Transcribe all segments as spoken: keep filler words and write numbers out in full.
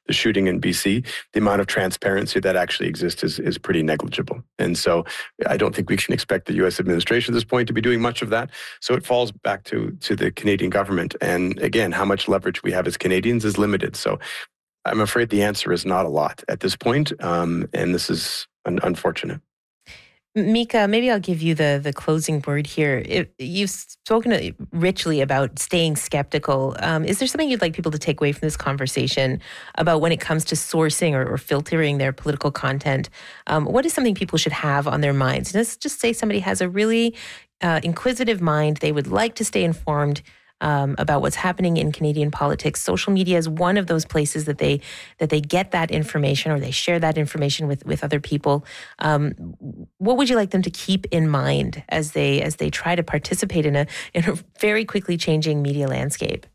the shooting in B C, the amount of transparency that actually exists is, is pretty negligible. And so I don't think we can expect the U S administration at this point to be doing much of that. So it falls back to, to the Canadian government. And again, how much leverage we have as Canadians is limited. So I'm afraid the answer is not a lot at this point. Um, and this is un- unfortunate. Mika, maybe I'll give you the the closing word here. It, you've spoken richly about staying skeptical. Um, is there something you'd like people to take away from this conversation about when it comes to sourcing or, or filtering their political content? Um, what is something people should have on their minds? Let's just say somebody has a really uh, inquisitive mind. They would like to stay informed Um, about what's happening in Canadian politics. Social media is one of those places that they that they get that information or they share that information with, with other people. Um, what would you like them to keep in mind as they as they try to participate in a in a very quickly changing media landscape?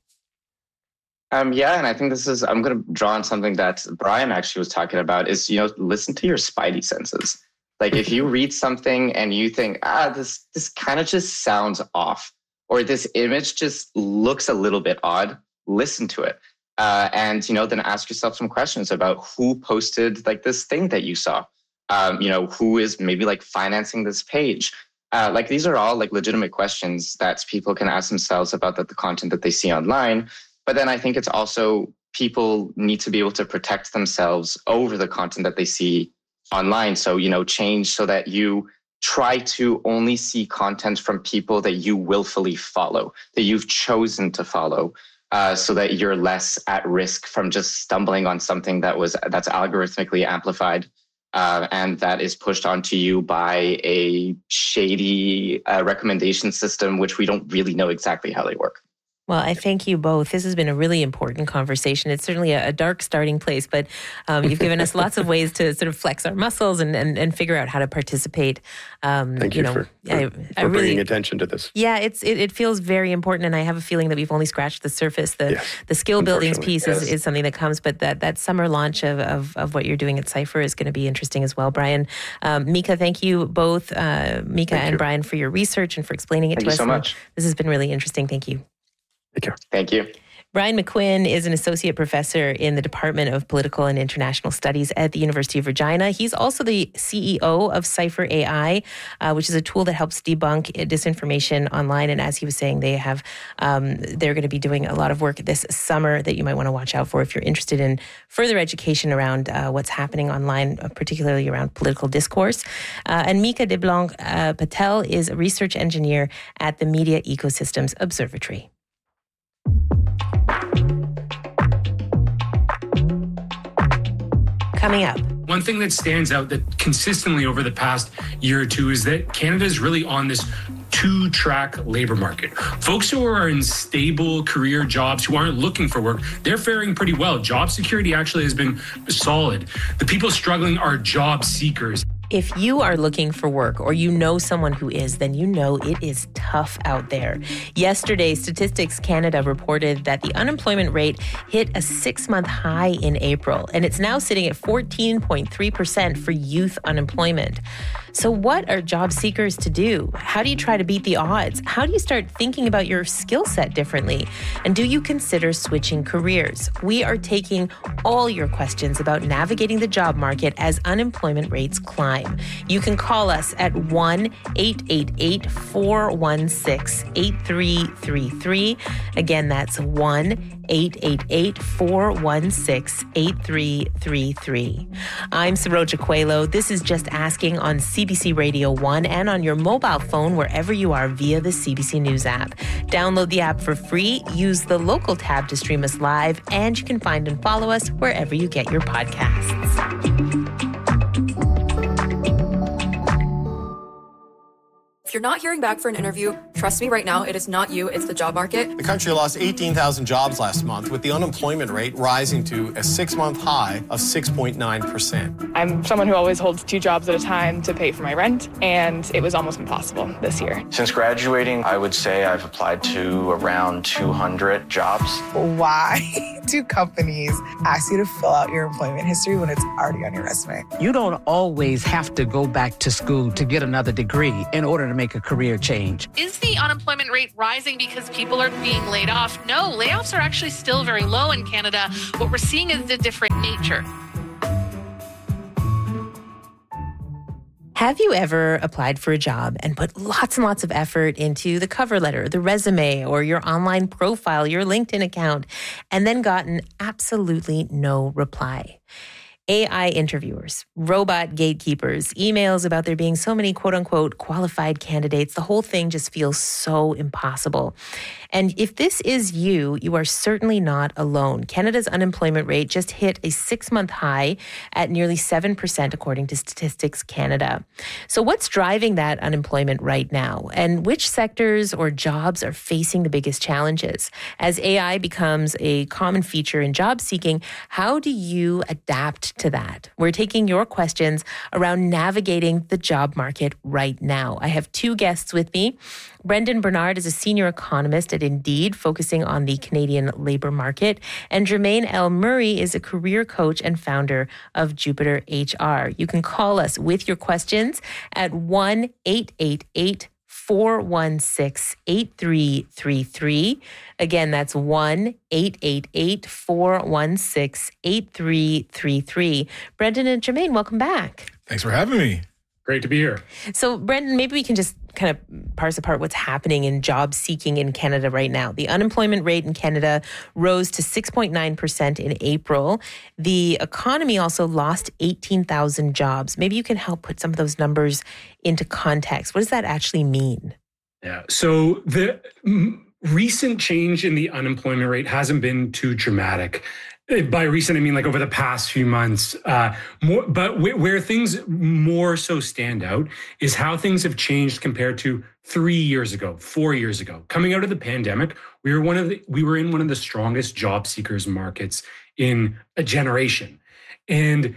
Um, yeah, and I think this is I'm going to draw on something that Brian actually was talking about. Is you know listen to your spidey senses. Like if you read something and you think ah this this kind of just sounds off, or this image just looks a little bit odd, listen to it. Uh, and, you know, then ask yourself some questions about who posted like this thing that you saw. Um, you know, who is maybe like financing this page? Uh, like these are all like legitimate questions that people can ask themselves about the, the content that they see online. But then I think it's also people need to be able to protect themselves over the content that they see online. So, you know, change so that you try to only see content from people that you willfully follow, that you've chosen to follow, uh, so that you're less at risk from just stumbling on something that was that's algorithmically amplified uh, and that is pushed onto you by a shady uh, recommendation system, which we don't really know exactly how they work. Well, I thank you both. This has been a really important conversation. It's certainly a, a dark starting place, but um, you've given us lots of ways to sort of flex our muscles and, and, and figure out how to participate. Um, Thank you, you know, for, for, I, I for bringing really, attention to this. Yeah, it's it, it feels very important, and I have a feeling that we've only scratched the surface. The yes, the skill building piece yes. is, is something that comes, but that, that summer launch of, of, of what you're doing at Cypher is going to be interesting as well. Brian, um, Mika, thank you both, uh, Mika thank and you. Brian, for your research and for explaining it thank to us. Thank you so much. This has been really interesting. Thank you. Take care. Thank you. Brian McQuinn is an associate professor in the Department of Political and International Studies at the University of Regina. He's also the C E O of Cypher A I, uh, which is a tool that helps debunk disinformation online. And as he was saying, they have um, they're going to be doing a lot of work this summer that you might want to watch out for if you're interested in further education around uh, what's happening online, uh, particularly around political discourse. Uh, and Mika DeBlanc uh, Patel is a research engineer at the Media Ecosystems Observatory. Coming up. One thing that stands out that consistently over the past year or two is that Canada is really on this two-track labor market. Folks who are in stable career jobs, who aren't looking for work, they're faring pretty well. Job security actually has been solid. The people struggling are job seekers. If you are looking for work or you know someone who is, then you know it is tough out there. Yesterday, Statistics Canada reported that the unemployment rate hit a six-month high in April, and it's now sitting at fourteen point three percent for youth unemployment. So what are job seekers to do? How do you try to beat the odds? How do you start thinking about your skill set differently? And do you consider switching careers? We are taking all your questions about navigating the job market as unemployment rates climb. You can call us at one eight eight eight, four one six, eight three three three. Again, that's one eight eight eight, four one six, eight three three three. I'm Saroja Coelho. This is Just Asking on C B C Radio one and on your mobile phone wherever you are via the C B C News app. Download the app for free, use the local tab to stream us live, and you can find and follow us wherever you get your podcasts. If you're not hearing back for an interview, trust me right now, it is not you, it's the job market. The country lost eighteen thousand jobs last month, with the unemployment rate rising to a six-month high of six point nine percent. I'm someone who always holds two jobs at a time to pay for my rent, and it was almost impossible this year. Since graduating, I would say I've applied to around two hundred jobs. Why do companies ask you to fill out your employment history when it's already on your resume? You don't always have to go back to school to get another degree in order to make a career change. Is the unemployment rate rising because people are being laid off? No, layoffs are actually still very low in Canada. What we're seeing is a different nature. Have you ever applied for a job and put lots and lots of effort into the cover letter, the resume, or your online profile, your LinkedIn account, and then gotten absolutely no reply? A I interviewers, robot gatekeepers, emails about there being so many quote unquote qualified candidates. The whole thing just feels so impossible. And if this is you, you are certainly not alone. Canada's unemployment rate just hit a six-month high at nearly seven percent, according to Statistics Canada. So what's driving that unemployment right now? And which sectors or jobs are facing the biggest challenges? As A I becomes a common feature in job seeking, how do you adapt to that? We're taking your questions around navigating the job market right now. I have two guests with me. Brendan Bernard is a senior economist at Indeed, focusing on the Canadian labor market. And Jermaine L. Murray is a career coach and founder of Jupiter H R. You can call us with your questions at one eight eight eight, four one six, eight three three three. Again, that's one eight eight eight, four one six, eight three three three. Brendan and Jermaine, welcome back. Thanks for having me. Great to be here. So, Brendan, maybe we can just kind of parse apart what's happening in job seeking in Canada right now. The unemployment rate in Canada rose to six point nine percent in April. The economy also lost eighteen thousand jobs. Maybe you can help put some of those numbers into context. What does that actually mean? Yeah. So the mm, recent change in the unemployment rate hasn't been too dramatic. By recent, I mean like over the past few months. Uh, more, but w- where things more so stand out is how things have changed compared to three years ago, four years ago. Coming out of the pandemic, we were one of the we were in one of the strongest job seekers markets in a generation, and.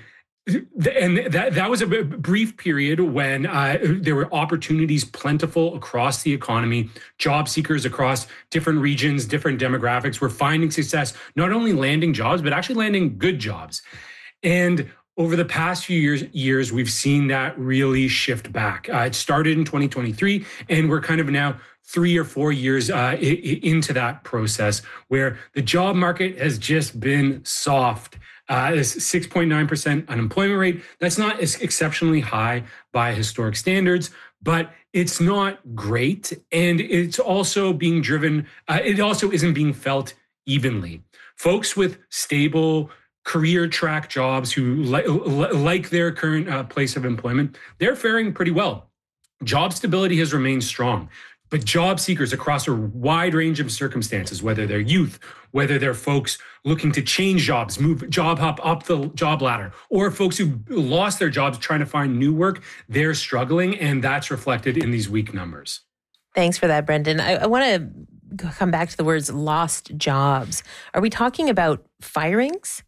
And that that was a brief period when uh, there were opportunities plentiful across the economy. Job seekers across different regions, different demographics were finding success, not only landing jobs, but actually landing good jobs. And over the past few years, years we've seen that really shift back. Uh, it started in twenty twenty-three, and we're kind of now three or four years uh, I- into that process where the job market has just been soft. Uh, this six point nine percent unemployment rate, that's not as exceptionally high by historic standards, but it's not great. And it's also being driven, uh, it also isn't being felt evenly. Folks with stable career track jobs who li- li- like their current uh, place of employment, they're faring pretty well. Job stability has remained strong. But job seekers across a wide range of circumstances, whether they're youth, whether they're folks looking to change jobs, move job hop up the job ladder, or folks who lost their jobs trying to find new work, they're struggling, and that's reflected in these weak numbers. Thanks for that, Brendan. I, I want to come back to the words lost jobs. Are we talking about firings?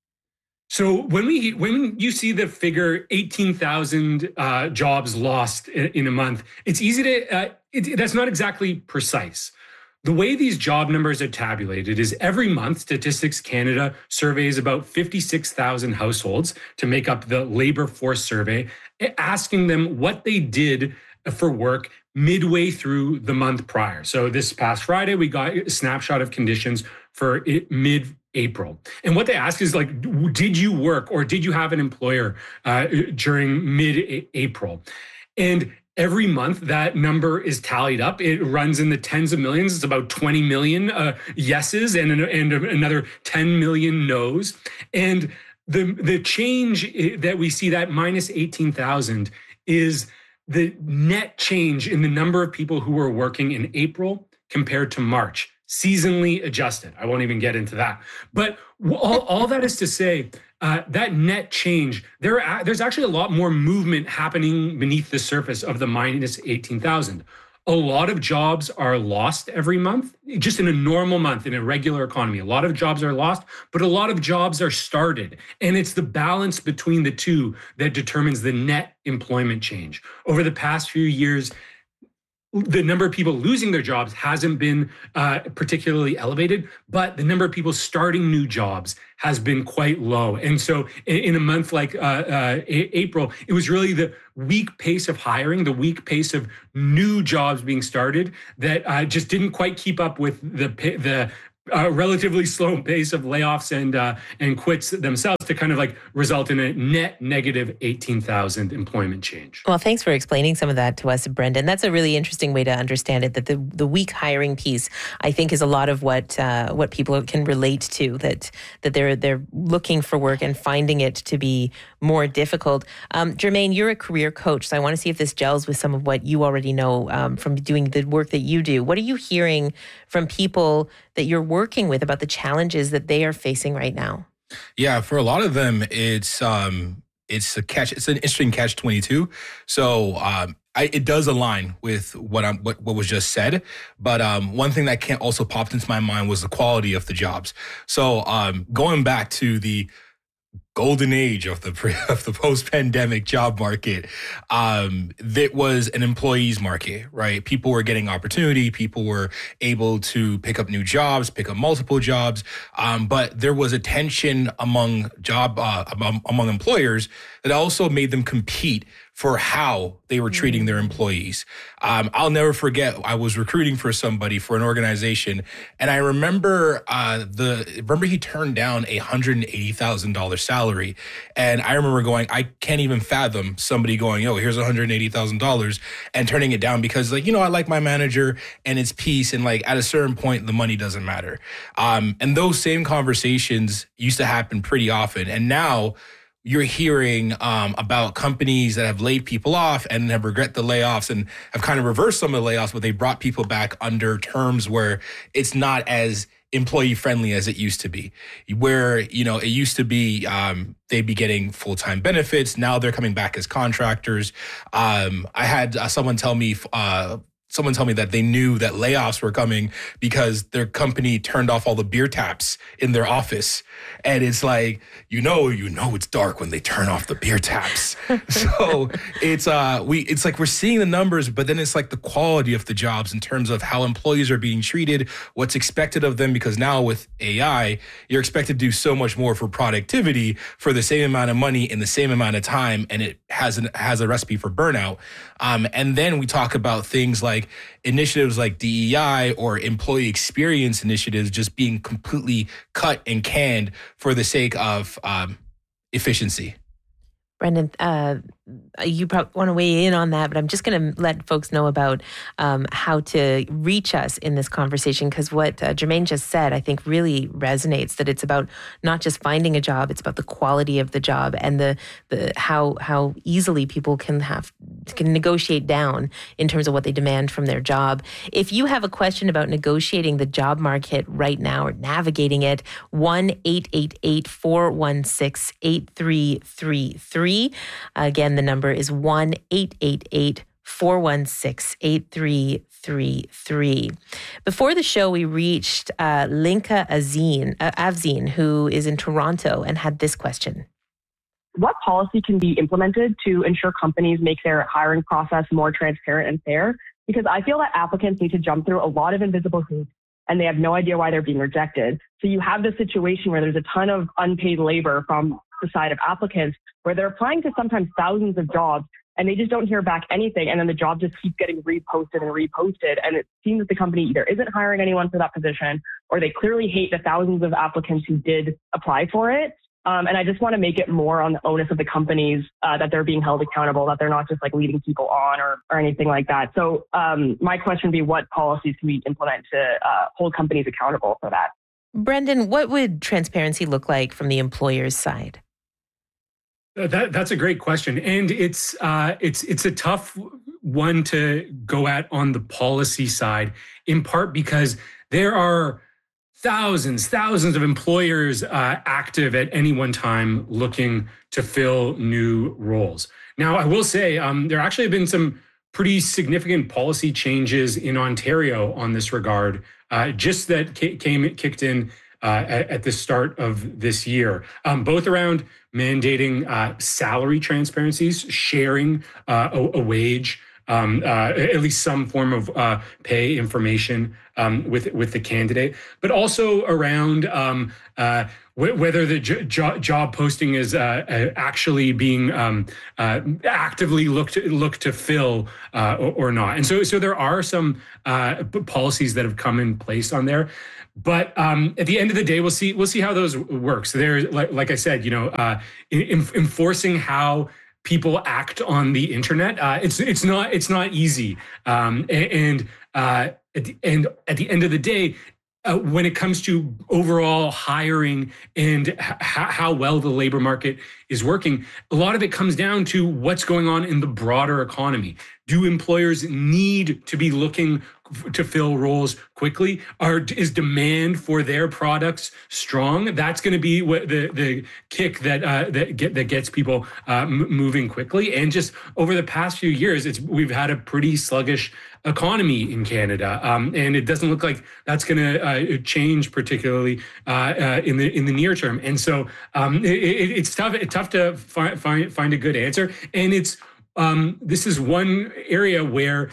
So when we when you see the figure eighteen thousand uh, jobs lost in, in a month, it's easy to uh, it, that's not exactly precise. The way these job numbers are tabulated is every month, Statistics Canada surveys about fifty-six thousand households to make up the labor force survey, asking them what they did for work midway through the month prior. So this past Friday, we got a snapshot of conditions for it, mid-April. And what they ask is like, did you work or did you have an employer uh, during mid-April? And every month that number is tallied up. It runs in the tens of millions. It's about twenty million uh, yeses and, and another ten million no's. And the, the change that we see, that minus eighteen thousand, is the net change in the number of people who were working in April compared to March, seasonally adjusted. I won't even get into that. But all, all that is to say, uh, that net change, there are, there's actually a lot more movement happening beneath the surface of the minus eighteen thousand. A lot of jobs are lost every month, just in a normal month, in a regular economy. A lot of jobs are lost, but a lot of jobs are started. And it's the balance between the two that determines the net employment change. Over the past few years, the number of people losing their jobs hasn't been uh, particularly elevated, but the number of people starting new jobs has been quite low. And so in, in a month like uh, uh, April, it was really the weak pace of hiring, the weak pace of new jobs being started that uh, just didn't quite keep up with the the Uh, relatively slow pace of layoffs and uh, and quits themselves to kind of like result in a net negative eighteen thousand employment change. Well, thanks for explaining some of that to us, Brendan. That's a really interesting way to understand it, that the, the weak hiring piece, I think, is a lot of what uh, what people can relate to, that that they're they're looking for work and finding it to be more difficult. Um, Jermaine, you're a career coach, so I want to see if this gels with some of what you already know um, from doing the work that you do. What are you hearing from people that you're working with about the challenges that they are facing right now? Yeah, for a lot of them, it's um, it's a catch. It's an interesting catch twenty-two. So um, I, it does align with what I'm what, what was just said. But um, one thing that can also popped into my mind was the quality of the jobs. So um, going back to the golden age of the pre, of the post-pandemic job market, um, that was an employees market, right? People were getting opportunity. People were able to pick up new jobs, pick up multiple jobs. Um, but there was a tension among job uh, among, among employers that also made them compete for how they were treating their employees. Um, I'll never forget, I was recruiting for somebody for an organization, and I remember uh, the remember he turned down a one hundred eighty thousand dollars salary, and I remember going, I can't even fathom somebody going, "Yo, here's one hundred eighty thousand dollars," and turning it down because, like, you know, I like my manager and it's peace, and like at a certain point, the money doesn't matter. Um, and those same conversations used to happen pretty often, and now you're hearing um, about companies that have laid people off and have regret the layoffs and have kind of reversed some of the layoffs, but they brought people back under terms where it's not as employee friendly as it used to be, where, you know, it used to be um, they'd be getting full-time benefits. Now they're coming back as contractors. Um, I had uh, someone tell me, uh, Someone told me that they knew that layoffs were coming because their company turned off all the beer taps in their office. And it's like, you know, you know, it's dark when they turn off the beer taps. So it's uh, we it's like we're seeing the numbers, but then it's like the quality of the jobs in terms of how employees are being treated, what's expected of them, because now with A I, you're expected to do so much more for productivity for the same amount of money in the same amount of time. And it has an, has a recipe for burnout. Um, and then we talk about things like initiatives like D E I or employee experience initiatives just being completely cut and canned for the sake of um, efficiency. Brendan, uh, you probably want to weigh in on that, but I'm just going to let folks know about um, how to reach us in this conversation, because what uh, Jermaine just said, I think, really resonates, that it's about not just finding a job, it's about the quality of the job and the the how how easily people can have can negotiate down in terms of what they demand from their job. If you have a question about negotiating the job market right now or navigating it, one eight eight eight, four one six, eight three three three. Again, the number is one eight eight eight, four one six, eight three three three. Before the show, we reached uh, Linka Azine, uh, Avzine, who is in Toronto, and had this question. What policy can be implemented to ensure companies make their hiring process more transparent and fair? Because I feel that applicants need to jump through a lot of invisible hoops and they have no idea why they're being rejected. So you have this situation where there's a ton of unpaid labor from the side of applicants where they're applying to sometimes thousands of jobs and they just don't hear back anything. And then the job just keeps getting reposted and reposted. And it seems that the company either isn't hiring anyone for that position or they clearly hate the thousands of applicants who did apply for it. Um, and I just want to make it more on the onus of the companies uh, that they're being held accountable, that they're not just like leading people on or, or anything like that. So um, my question would be, what policies can we implement to uh, hold companies accountable for that? Brendan, what would transparency look like from the employer's side? That, that's a great question. And it's uh, it's it's a tough one to go at on the policy side, in part because there are thousands, thousands of employers uh, active at any one time looking to fill new roles. Now, I will say um, there actually have been some pretty significant policy changes in Ontario on this regard, uh, just that came kicked in uh, at, at the start of this year, um, both around mandating uh, salary transparencies, sharing uh, a, a wage um, uh, at least some form of uh, pay information um, with with the candidate, but also around um, uh, w- whether the jo- job posting is uh, actually being um, uh, actively looked looked to fill uh, or, or not. And so, so there are some uh, policies that have come in place on there. But um, at the end of the day, we'll see. We'll see how those work. So there's, like, like I said, you know, uh, in, enforcing how people act on the internet. Uh, it's it's not it's not easy. Um, and uh, at the, and at the end of the day, uh, when it comes to overall hiring and h- how well the labor market is working, a lot of it comes down to what's going on in the broader economy. Do employers need to be looking to fill roles quickly? Or is demand for their products strong? That's going to be what the the kick that uh, that get that gets people uh, m- moving quickly. And just over the past few years, it's we've had a pretty sluggish economy in Canada, um, and it doesn't look like that's going to uh, change particularly uh, uh, in the in the near term. And so um, it, it, it's tough. It's tough to find find find a good answer. And it's um, this is one area where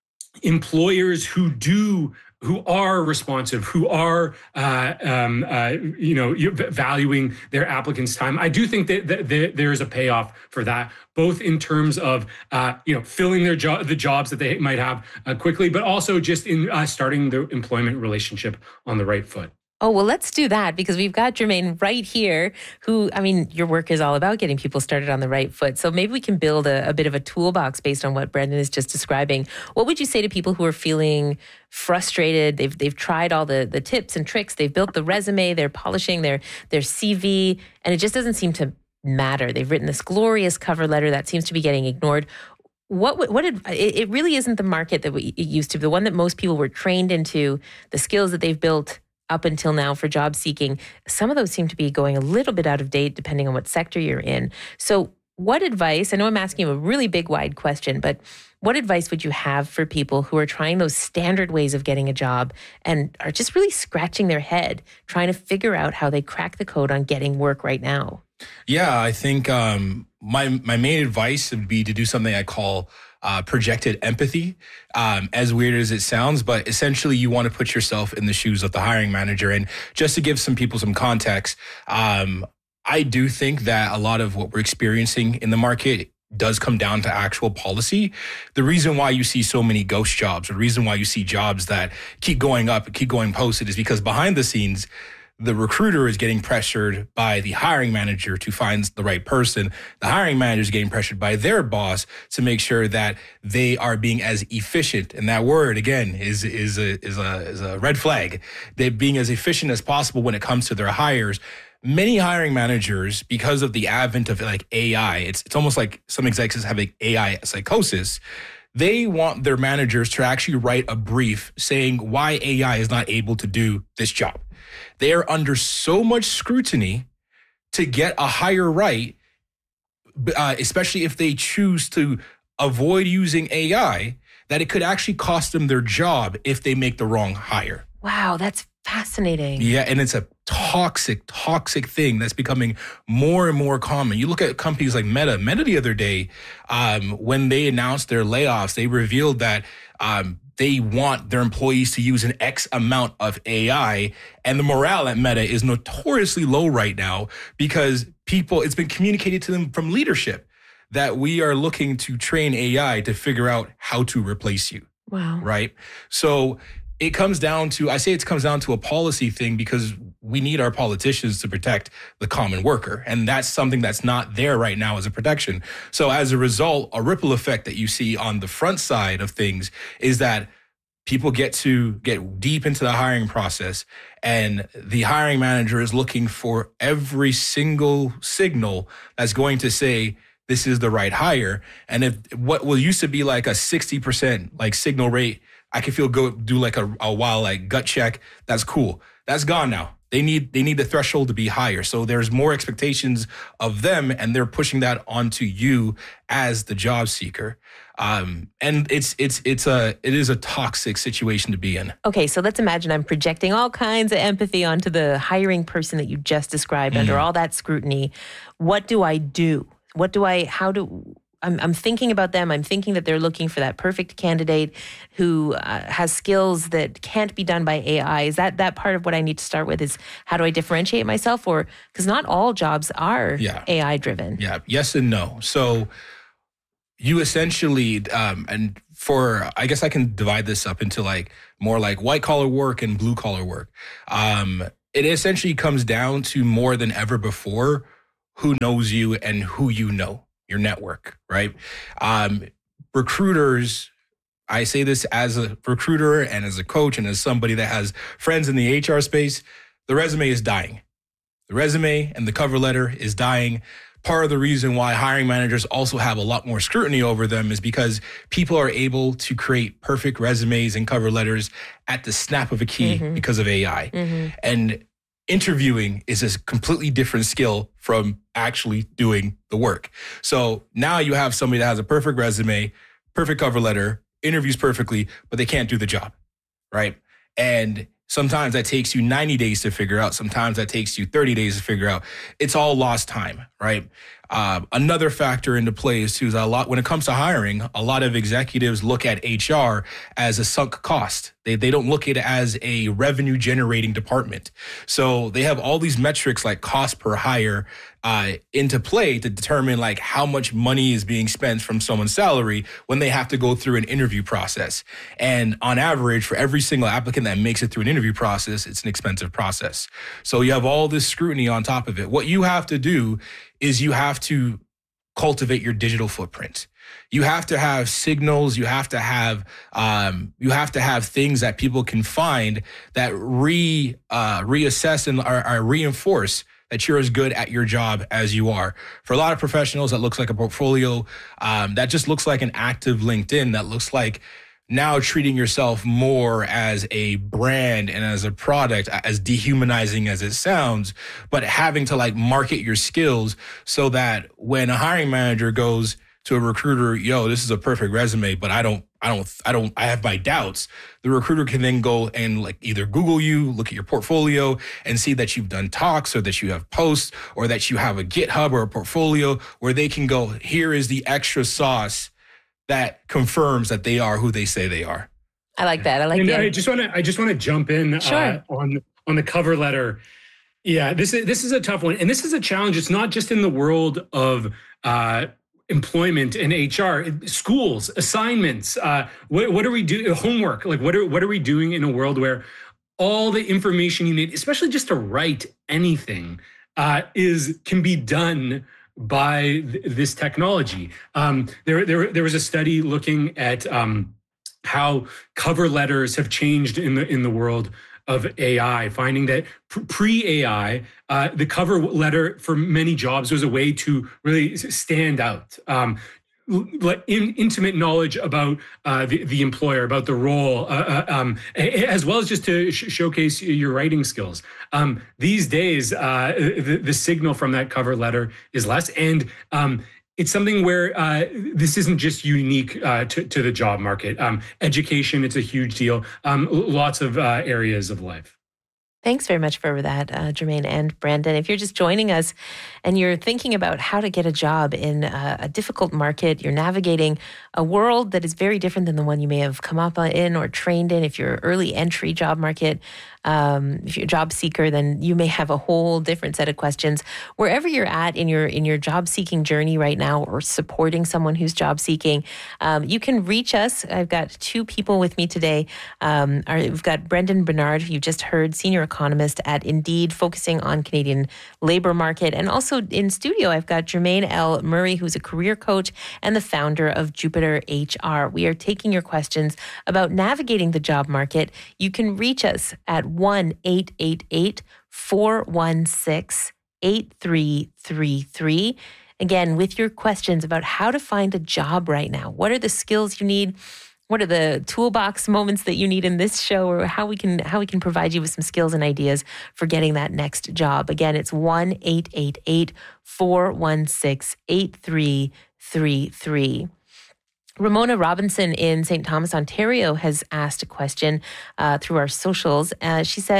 employers who do who are responsive, who are uh, um, uh, you know valuing their applicants' time, I do think that, that, that there is a payoff for that, both in terms of uh, you know filling their job, the jobs that they might have uh, quickly, but also just in uh, starting the employment relationship on the right foot. Oh, well, let's do that because we've got Jermaine right here who, I mean, your work is all about getting people started on the right foot. So maybe we can build a, a bit of a toolbox based on what Brendan is just describing. What would you say to people who are feeling frustrated? They've they've tried all the, the tips and tricks. They've built the resume. They're polishing their, their C V, and it just doesn't seem to matter. They've written this glorious cover letter that seems to be getting ignored. What what did, it really isn't the market that we, it used to be, the one that most people were trained into, the skills that they've built up until now for job seeking. Some of those seem to be going a little bit out of date depending on what sector you're in. So what advice, I know I'm asking you a really big, wide question, but what advice would you have for people who are trying those standard ways of getting a job and are just really scratching their head, trying to figure out how they crack the code on getting work right now? Yeah, I think um, my my main advice would be to do something I call Uh, projected empathy, um, as weird as it sounds, but essentially you want to put yourself in the shoes of the hiring manager. And just to give some people some context, um, I do think that a lot of what we're experiencing in the market does come down to actual policy. The reason why you see so many ghost jobs, the reason why you see jobs that keep going up and keep going posted is because behind the scenes, the recruiter is getting pressured by the hiring manager to find the right person. The hiring manager is getting pressured by their boss to make sure that they are being as efficient. And that word, again, is is a is a is a red flag. They're being as efficient as possible when it comes to their hires. Many hiring managers, because of the advent of like A I, it's it's almost like some executives have like A I psychosis. They want their managers to actually write a brief saying why A I is not able to do this job. They are under so much scrutiny to get a hire right, uh, especially if they choose to avoid using A I, that it could actually cost them their job if they make the wrong hire. Wow, that's fascinating. Yeah, and it's a toxic, toxic thing that's becoming more and more common. You look at companies like Meta. Meta the other day, um, when they announced their layoffs, they revealed that um, they want their employees to use an X amount of A I. And the morale at Meta is notoriously low right now because people, it's been communicated to them from leadership that we are looking to train A I to figure out how to replace you. Wow. Right? So it comes down to, I say it comes down to a policy thing because we need our politicians to protect the common worker. And that's something that's not there right now as a protection. So as a result, a ripple effect that you see on the front side of things is that people get to get deep into the hiring process and the hiring manager is looking for every single signal that's going to say, this is the right hire. And if what will used to be like a sixty percent like signal rate, I can feel go do like a, a while like gut check. That's cool. That's gone now. They need they need the threshold to be higher. So there's more expectations of them, and they're pushing that onto you as the job seeker. Um, and it's it's it's a it is a toxic situation to be in. Okay, so let's imagine I'm projecting all kinds of empathy onto the hiring person that you just described mm. under all that scrutiny. What do I do? What do I? How do? I'm, I'm thinking about them. I'm thinking that they're looking for that perfect candidate who uh, has skills that can't be done by A I. Is that that part of what I need to start with? Is how do I differentiate myself? Or because not all jobs are yeah. A I driven. Yeah. Yes and no. So you essentially, um, and for, I guess I can divide this up into like more like white collar work and blue collar work. Um, it essentially comes down to more than ever before who knows you and who you know, your network, right? Um, recruiters, I say this as a recruiter and as a coach and as somebody that has friends in the H R space, the resume is dying. The resume and the cover letter is dying. Part of the reason why hiring managers also have a lot more scrutiny over them is because people are able to create perfect resumes and cover letters at the snap of a key mm-hmm. because of A I. Mm-hmm. And interviewing is a completely different skill from actually doing the work. So now you have somebody that has a perfect resume, perfect cover letter, interviews perfectly, but they can't do the job, right? And sometimes that takes you ninety days to figure out. Sometimes that takes you thirty days to figure out. It's all lost time, right? Uh, another factor into play is too, is a lot when it comes to hiring, a lot of executives look at H R as a sunk cost. They they don't look at it as a revenue generating department. So they have all these metrics like cost per hire uh, into play to determine like how much money is being spent from someone's salary when they have to go through an interview process. And on average, for every single applicant that makes it through an interview process, it's an expensive process. So you have all this scrutiny on top of it. What you have to do is you have to cultivate your digital footprint. You have to have signals. You have to have um, you have to have things that people can find that re uh, reassess and are, are reinforce that you're as good at your job as you are. For a lot of professionals, that looks like a portfolio. Um, that just looks like an active LinkedIn. That looks like now treating yourself more as a brand and as a product, as dehumanizing as it sounds, but having to like market your skills so that when a hiring manager goes to a recruiter, yo, this is a perfect resume, but I don't, I don't, I don't, I have my doubts. The recruiter can then go and like either Google you, look at your portfolio and see that you've done talks or that you have posts or that you have a GitHub or a portfolio where they can go, here is the extra sauce that confirms that they are who they say they are. I like that. I like and that. I just want to. I just want to jump in sure. uh, on on the cover letter. Yeah, this is this is a tough one, and this is a challenge. It's not just in the world of uh, employment and H R, schools, assignments. Uh, what what are we doing? Homework. Like what are what are we doing in a world where all the information you need, especially just to write anything, uh, is can be done by th- this technology. Um, there, there, there was a study looking at um, how cover letters have changed in the in the world of A I, finding that pre-A I, uh, the cover letter for many jobs was a way to really stand out. Um, In, intimate knowledge about uh, the, the employer, about the role, uh, uh, um, as well as just to sh- showcase your writing skills. Um, these days, uh, the, the signal from that cover letter is less. And um, it's something where uh, this isn't just unique uh, to, to the job market. Um, education, it's a huge deal. Um, lots of uh, areas of life. Thanks very much for that, uh, Jermaine and Brandon. If you're just joining us and you're thinking about how to get a job in a, a difficult market, you're navigating a world that is very different than the one you may have come up in or trained in. If you're early entry job market, um, if you're a job seeker, then you may have a whole different set of questions. Wherever you're at in your in your job seeking journey right now, or supporting someone who's job seeking, um, you can reach us. I've got two people with me today. Um, our, we've got Brendan Bernard, who you just heard, senior economist at Indeed, focusing on Canadian labor market. And also in studio, I've got Jermaine L. Murray, who's a career coach and the founder of Jupiter H R. We are taking your questions about navigating the job market. You can reach us at one eight eight eight, four one six, eight three three three. Again, with your questions about how to find a job right now. What are the skills you need? What are the toolbox moments that you need in this show, or how we can how we can provide you with some skills and ideas for getting that next job? Again, it's one eight eight eight, four one six, eight three three three. Ramona Robinson in Saint Thomas, Ontario has asked a question uh, through our socials. Uh, she says,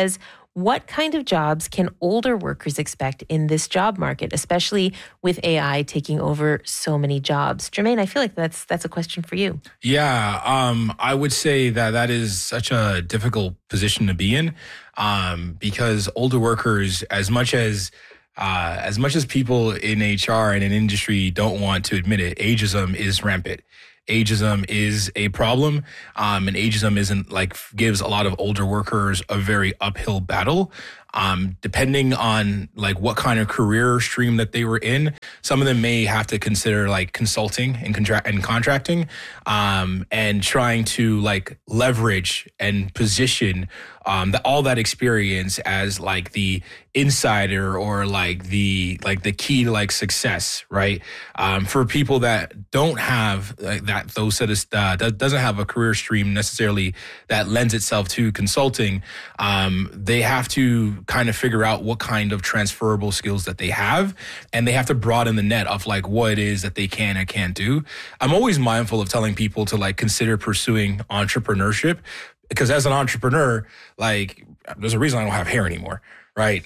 What kind of jobs can older workers expect in this job market, especially with A I taking over so many jobs? Jermaine, I feel like that's that's a question for you. Yeah, um, I would say that that is such a difficult position to be in um, because older workers, as much as uh, as much as people in H R and in industry don't want to admit it, ageism is rampant. Ageism is a problem, um, and ageism isn't like gives a lot of older workers a very uphill battle. Um, depending on like what kind of career stream that they were in, some of them may have to consider like consulting and contract and contracting, um, and trying to like leverage and position um, the, all that experience as like the insider or like the like the key to like success, right? Um, for people that don't have like, that those set of uh, that doesn't have a career stream necessarily that lends itself to consulting, um, they have to kind of figure out what kind of transferable skills that they have, and they have to broaden the net of like what it is that they can and can't do. I'm always mindful of telling people to like consider pursuing entrepreneurship, because as an entrepreneur, like there's a reason I don't have hair anymore. Right.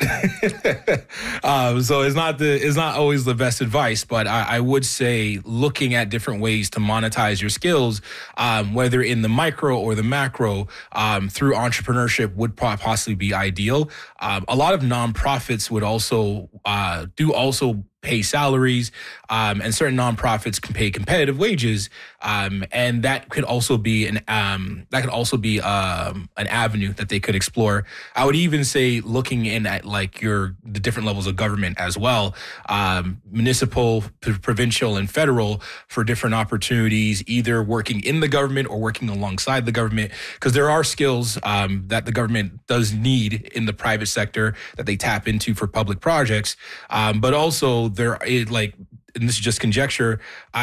um, so it's not the it's not always the best advice, but I, I would say looking at different ways to monetize your skills, um, whether in the micro or the macro, um, through entrepreneurship would possibly be ideal. Um, a lot of nonprofits would also uh, do also pay salaries, um, and certain nonprofits can pay competitive wages, um, and that could also be an um, that could also be um, an avenue that they could explore. I would even say looking in at like your the different levels of government as well, um, municipal, p- provincial, and federal, for different opportunities, either working in the government or working alongside the government, because there are skills um, that the government does need in the private sector that they tap into for public projects, um, but also there is like, and this is just conjecture,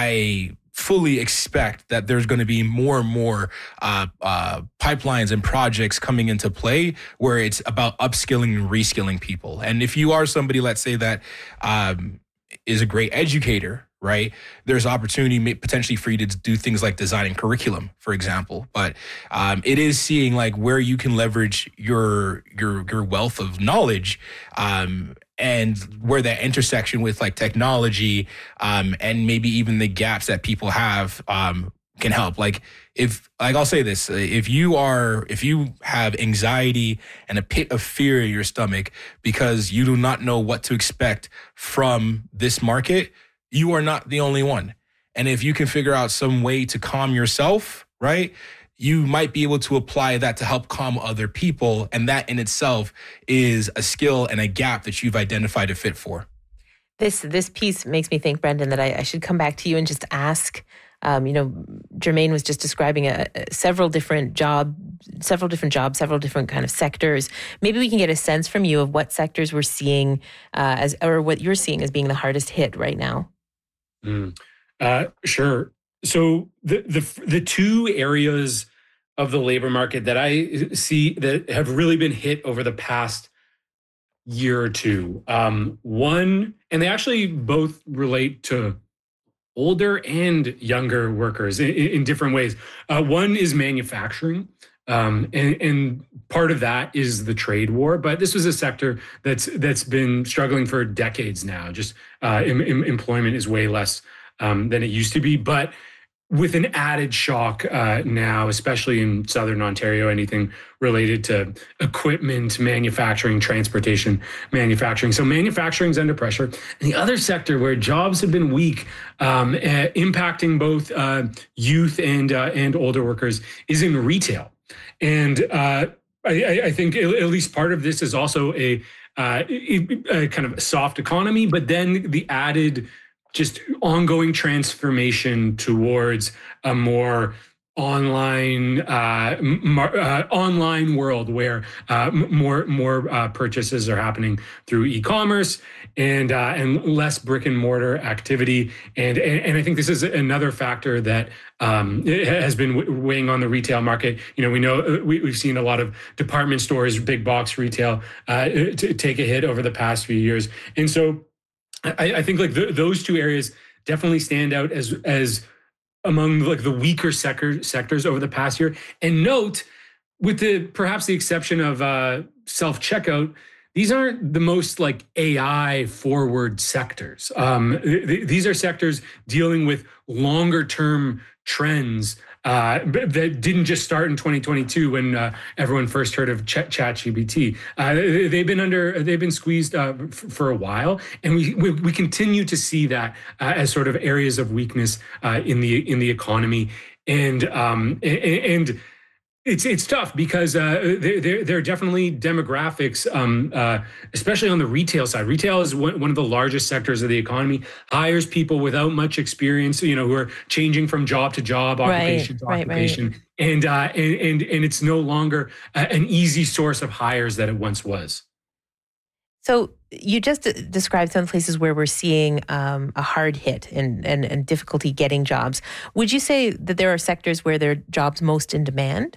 I fully expect that there's going to be more and more uh, uh, pipelines and projects coming into play where it's about upskilling and reskilling people. And if you are somebody, let's say that um, is a great educator, right? There's opportunity potentially for you to do things like designing curriculum, for example. But um, it is seeing like where you can leverage your your your wealth of knowledge, um, and where that intersection with like technology, um, and maybe even the gaps that people have um, can help. Like if, like I'll say this, if you are, if you have anxiety and a pit of fear in your stomach because you do not know what to expect from this market, you are not the only one. And if you can figure out some way to calm yourself, right, you might be able to apply that to help calm other people. And that in itself is a skill and a gap that you've identified a fit for. This this piece makes me think, Brendan, that I, I should come back to you and just ask, um, you know, Jermaine was just describing a, a, several different job, several different jobs, several different kind of sectors. Maybe we can get a sense from you of what sectors we're seeing uh, as, or what you're seeing as being the hardest hit right now. Mm. Uh, sure. So the, the the two areas of the labor market that I see that have really been hit over the past year or two, um, one, and they actually both relate to older and younger workers in, in different ways. Uh, one is manufacturing. Um, and, and part of that is the trade war, but this was a sector that's that's been struggling for decades now. Just uh, em, em, employment is way less um, than it used to be, but with an added shock uh, now, especially in Southern Ontario, anything related to equipment, manufacturing, transportation, manufacturing. So manufacturing is under pressure. And the other sector where jobs have been weak, um, uh, impacting both uh, youth and uh, and older workers, is in retail. And uh, I, I think at least part of this is also a, uh, a kind of soft economy, but then the added just ongoing transformation towards a more online uh, mar- uh, online world where uh, more more uh, purchases are happening through e-commerce and uh, and less brick and mortar activity. And, and and I think this is another factor that um, has been weighing on the retail market. You know, we know we, we've seen a lot of department stores, big box retail, uh, to take a hit over the past few years. And so I, I think like the, those two areas definitely stand out as as among like the weaker sector, sectors over the past year. And note, with the perhaps the exception of uh, self-checkout, these aren't the most like A I forward sectors. Um, th- these are sectors dealing with longer term trends uh, that didn't just start in twenty twenty-two when uh, everyone first heard of Ch- ChatGPT. Uh, they've been under, they've been squeezed uh, f- for a while, and we, we we continue to see that uh, as sort of areas of weakness uh, in the in the economy, and um, and. and It's it's tough because uh, there there are definitely demographics, um, uh, especially on the retail side. Retail is one, one of the largest sectors of the economy. Hires people without much experience, you know, who are changing from job to job, occupation right, to right, occupation, right. and uh, and and and it's no longer uh, an easy source of hires that it once was. So you just described some places where we're seeing um, a hard hit and, and and difficulty getting jobs. Would you say that there are sectors where there are jobs most in demand?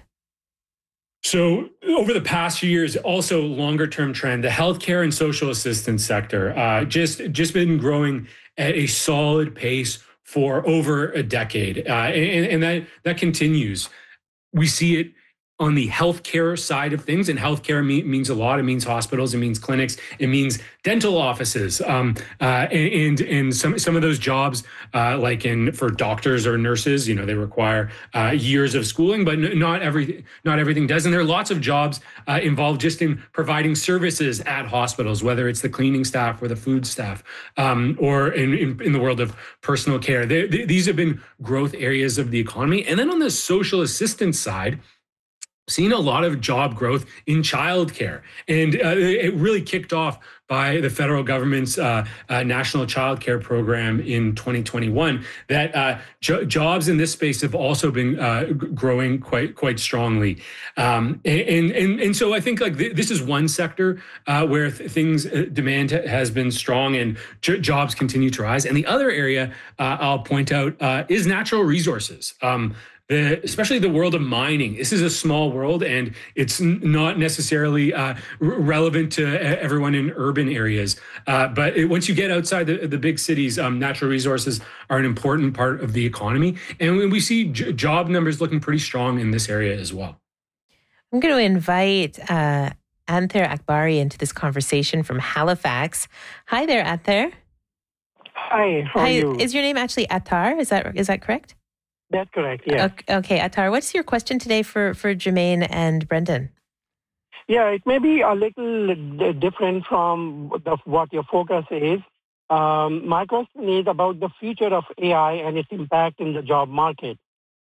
So over the past few years, also longer term trend, the healthcare and social assistance sector uh, just just been growing at a solid pace for over a decade, uh, and, and that that continues. We see it on the healthcare side of things, and healthcare me- means a lot. It means hospitals, it means clinics, it means dental offices, um, uh, and, and and some some of those jobs, uh, like in for doctors or nurses, you know, they require uh, years of schooling, but n- not every not everything does. And there are lots of jobs uh, involved just in providing services at hospitals, whether it's the cleaning staff or the food staff, um, or in, in in the world of personal care. They, they, these have been growth areas of the economy. And then on the social assistance side, seen a lot of job growth in childcare, and uh, it really kicked off by the federal government's uh, uh, national childcare program in twenty twenty-one. That uh, jo- jobs in this space have also been uh, g- growing quite quite strongly, um, and and and so I think like th- this is one sector uh, where th- things uh, demand has been strong and j- jobs continue to rise. And the other area uh, I'll point out uh, is natural resources. Um, The, especially the world of mining. This is a small world, and it's n- not necessarily uh, r- relevant to everyone in urban areas. Uh, but it, once you get outside the, the big cities, um, natural resources are an important part of the economy. And we see j- job numbers looking pretty strong in this area as well. I'm going to invite uh, Anther Akbari into this conversation from Halifax. Hi there, Anther. Hi, how Hi, are you? is your name actually Attar? Is that is that correct? That's correct, yeah. Okay, okay, Attar, what's your question today for, for Jermaine and Brendan? Yeah, it may be a little d- different from the, what your focus is. Um, my question is about the future of A I and its impact in the job market.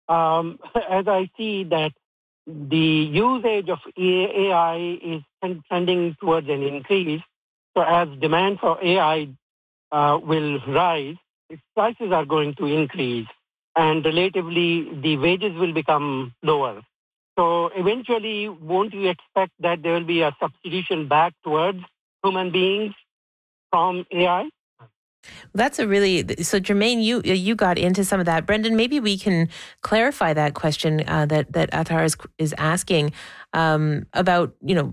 Um, as I see that the usage of A I is trending towards an increase, so as demand for A I uh, will rise, its prices are going to increase, and relatively the wages will become lower. So eventually, won't you expect that there will be a substitution back towards human beings from A I? That's a really, so Jermaine, you you got into some of that. Brendan, maybe we can clarify that question uh, that that Attar is, is asking um, about, you know,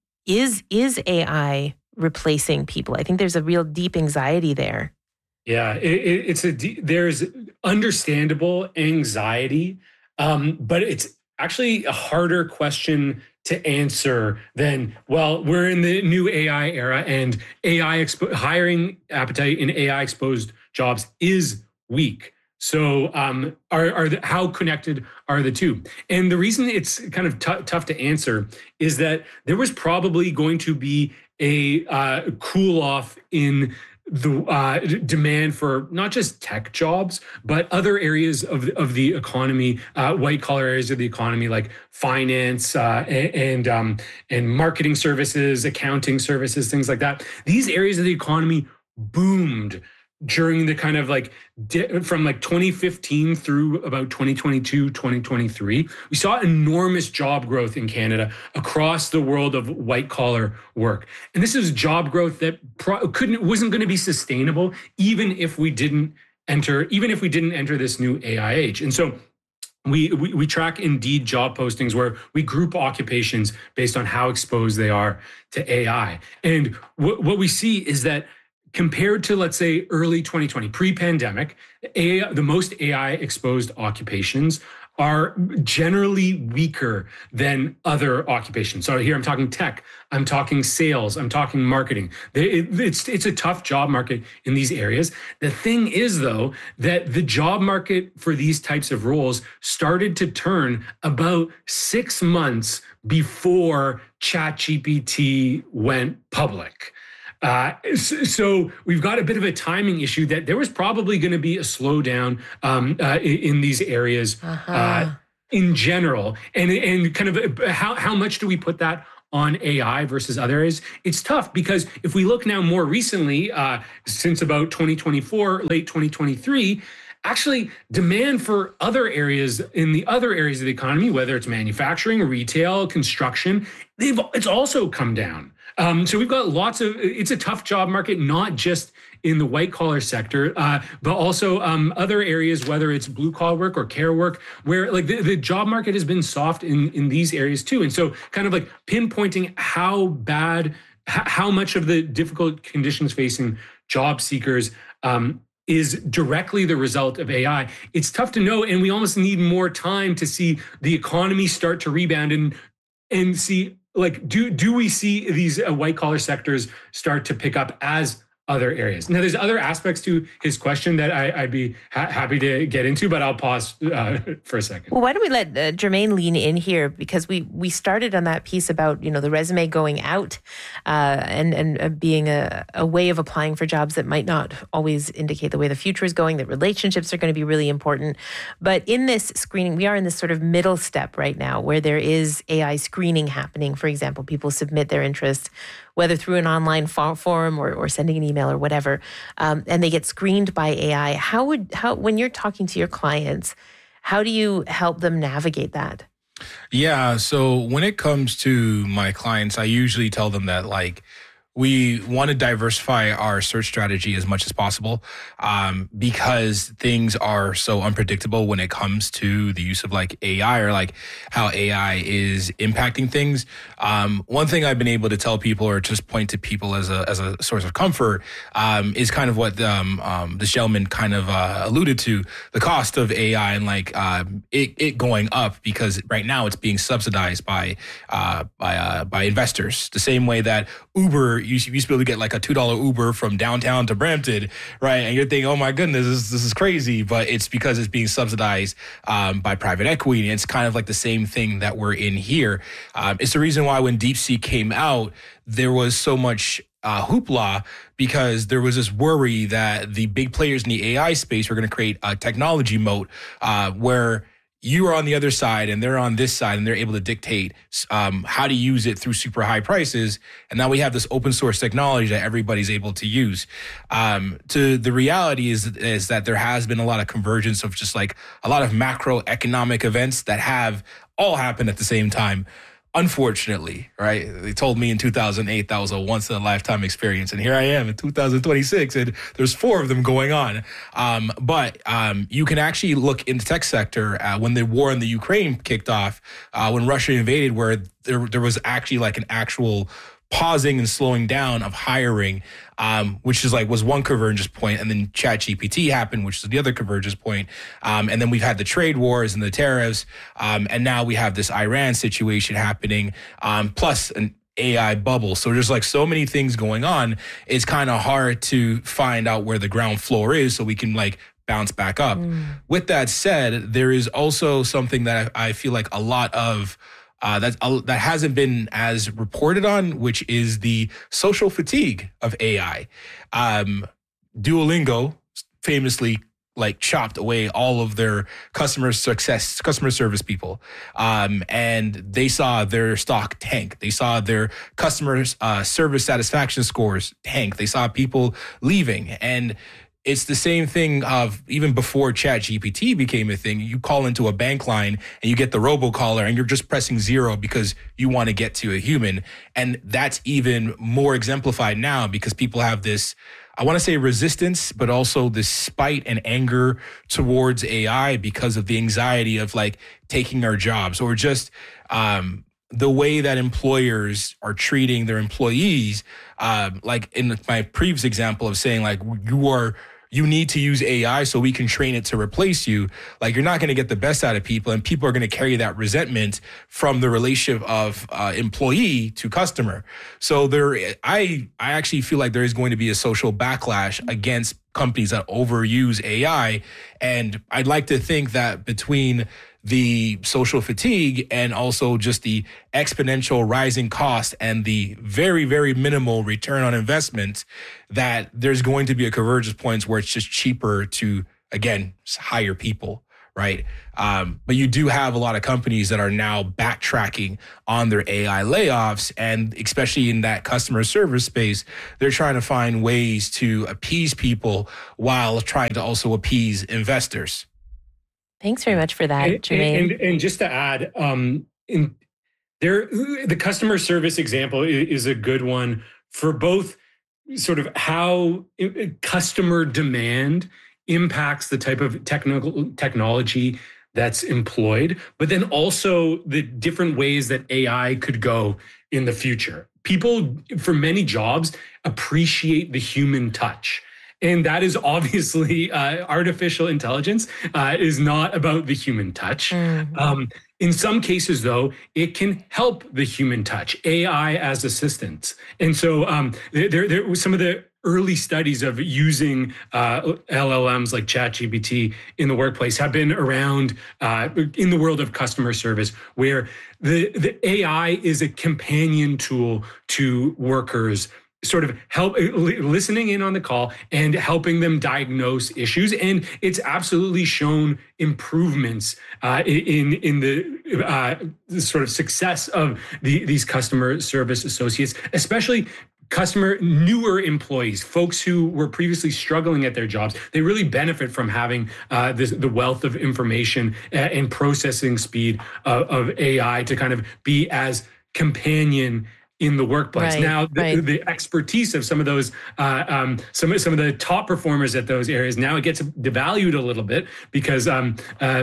is is A I replacing people? I think there's a real deep anxiety there. Yeah, it, it, it's a there's understandable anxiety, um, but it's actually a harder question to answer than, well, we're in the new A I era, and A I expo- hiring appetite in A I exposed jobs is weak. So, um, are are the, how connected are the two? And the reason it's kind of t- tough to answer is that there was probably going to be a uh, cool off in the uh, demand for not just tech jobs, but other areas of, of the economy, uh, white collar areas of the economy, like finance uh, and and, um, and marketing services, accounting services, things like that. These areas of the economy boomed during the kind of like di- from like twenty fifteen through about twenty twenty-two, twenty twenty-three. We saw enormous job growth in Canada across the world of white collar work. And this is job growth that pro- couldn't wasn't going to be sustainable even if we didn't enter even if we didn't enter this new A I age. And so We, we we track Indeed job postings where we group occupations based on how exposed they are to A I. And what, what we see is that compared to, let's say, early twenty twenty, pre-pandemic, A I, the most A I exposed occupations are generally weaker than other occupations. So here I'm talking tech, I'm talking sales, I'm talking marketing. It's it's a tough job market in these areas. The thing is, though, that the job market for these types of roles started to turn about six months before ChatGPT went public. Uh, so we've got a bit of a timing issue that there was probably going to be a slowdown um, uh, in, in these areas uh-huh. uh, in general. And and kind of how, how much do we put that on A I versus other areas? It's tough because if we look now more recently, uh, since about twenty twenty-four, late twenty twenty-three, actually demand for other areas in the other areas of the economy, whether it's manufacturing, retail, construction, they've it's also come down. Um, so we've got lots of, it's a tough job market, not just in the white collar sector, uh, but also um, other areas, whether it's blue collar work or care work, where like the, the job market has been soft in, in these areas too. And so kind of like pinpointing how bad, h- how much of the difficult conditions facing job seekers um, is directly the result of A I. It's tough to know, and we almost need more time to see the economy start to rebound and and see, like, do do we see these uh, white collar sectors start to pick up as other areas? Now, there's other aspects to his question that I, I'd be ha- happy to get into, but I'll pause uh, for a second. Well, why don't we let uh, Jermaine lean in here, because we we started on that piece about, you know, the resume going out uh, and and uh, being a, a way of applying for jobs that might not always indicate the way the future is going, that relationships are going to be really important. But in this screening, we are in this sort of middle step right now where there is A I screening happening. For example, people submit their interest, whether through an online form or, or sending an email or whatever, um, and they get screened by A I. How would how when you're talking to your clients, how do you help them navigate that? Yeah, so when it comes to my clients, I usually tell them that, like, we want to diversify our search strategy as much as possible um, because things are so unpredictable when it comes to the use of like A I or like how A I is impacting things. Um, one thing I've been able to tell people or just point to people as a as a source of comfort um, is kind of what um, um, this gentleman kind of uh, alluded to, the cost of A I and like uh, it, it going up because right now it's being subsidized by uh, by uh, by investors, the same way that Uber you used to be able to get like a two dollar Uber from downtown to Brampton, right? And you're thinking, oh my goodness, this, this is crazy. But it's because it's being subsidized um, by private equity. And it's kind of like the same thing that we're in here. Um, it's the reason why when DeepSeek came out, there was so much uh, hoopla because there was this worry that the big players in the A I space were going to create a technology moat uh, where you are on the other side and they're on this side and they're able to dictate um, how to use it through super high prices. And now we have this open source technology that everybody's able to use. Um, to the reality is, is that there has been a lot of convergence of just like a lot of macroeconomic events that have all happened at the same time. Unfortunately, right? They told me in two thousand eight that was a once in a lifetime experience. And here I am in two thousand twenty-six and there's four of them going on. Um, but um, you can actually look in the tech sector uh, when the war in the Ukraine kicked off, uh, when Russia invaded, where there, there was actually like an actual pausing and slowing down of hiring, um, which is like was one convergence point, and then ChatGPT happened, which is the other convergence point. Um, and then we've had the trade wars and the tariffs, um, and now we have this Iran situation happening, um, plus an A I bubble. So there's like so many things going on. It's kind of hard to find out where the ground floor is so we can like bounce back up. Mm. With that said, there is also something that I, I feel like a lot of Uh, that uh, that hasn't been as reported on, which is the social fatigue of A I. Um, Duolingo famously like chopped away all of their customer success, customer service people, um, and they saw their stock tank. They saw their customer uh, service satisfaction scores tank. They saw people leaving, and it's the same thing of even before ChatGPT became a thing. You call into a bank line and you get the robocaller and you're just pressing zero because you want to get to a human. And that's even more exemplified now because people have this, I want to say resistance, but also this spite and anger towards A I because of the anxiety of like taking our jobs or just, um, the way that employers are treating their employees, um, like in my previous example of saying like you are you need to use A I so we can train it to replace you. Like, you're not going to get the best out of people, and people are going to carry that resentment from the relationship of uh, employee to customer. So there, I, I actually feel like there is going to be a social backlash against companies that overuse A I. And I'd like to think that between the social fatigue and also just the exponential rising cost and the very, very minimal return on investment, that there's going to be a convergence point where it's just cheaper to, again, hire people, right? Um, but you do have a lot of companies that are now backtracking on their A I layoffs, and especially in that customer service space, they're trying to find ways to appease people while trying to also appease investors. Thanks very much for that, and, Jermaine. And, and just to add, um, in there, the customer service example is a good one for both sort of how customer demand impacts the type of technical technology that's employed, but then also the different ways that A I could go in the future. People, for many jobs, appreciate the human touch. And that is obviously uh, artificial intelligence uh, is not about the human touch. Mm-hmm. Um, in some cases, though, it can help the human touch, A I as assistants. And so um, there, there was some of the early studies of using uh, L L Ms like ChatGPT in the workplace have been around uh, in the world of customer service, where the, the A I is a companion tool to workers, sort of help listening in on the call and helping them diagnose issues. And it's absolutely shown improvements uh, in, in the, uh, the sort of success of the, these customer service associates, especially customer newer employees, folks who were previously struggling at their jobs. They really benefit from having uh, this, the wealth of information and processing speed of, of A I to kind of be as companion in the workplace. Right, now, the, right. the expertise of some of those, uh, um, some some of the top performers at those areas, now it gets devalued a little bit because um, uh,